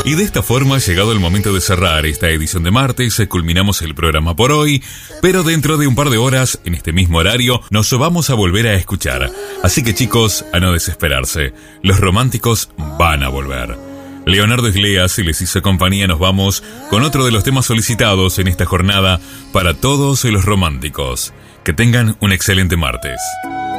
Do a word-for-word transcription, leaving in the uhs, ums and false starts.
Y de esta forma ha llegado el momento de cerrar esta edición de martes, culminamos el programa por hoy, pero dentro de un par de horas, en este mismo horario, nos vamos a volver a escuchar. Así que chicos, a no desesperarse, los románticos van a volver. Leonardo Iglesias y les hizo compañía, nos vamos con otro de los temas solicitados en esta jornada para todos los románticos. Que tengan un excelente martes.